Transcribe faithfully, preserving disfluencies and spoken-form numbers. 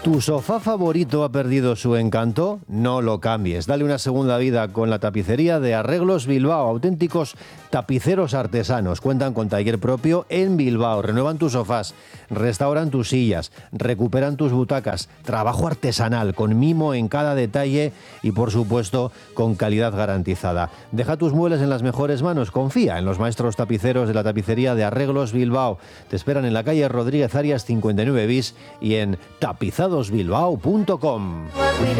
¿Tu sofá favorito ha perdido su encanto? No lo cambies. Dale una segunda vida con la tapicería de Arreglos Bilbao. Auténticos tapiceros artesanos. Cuentan con taller propio en Bilbao. Renuevan tus sofás, restauran tus sillas, recuperan tus butacas. Trabajo artesanal, con mimo en cada detalle y, por supuesto, con calidad garantizada. Deja tus muebles en las mejores manos. Confía en los maestros tapiceros de la tapicería de Arreglos Bilbao. Te esperan en la calle Rodríguez Arias cincuenta y nueve bis y en tapizado bilbao punto com.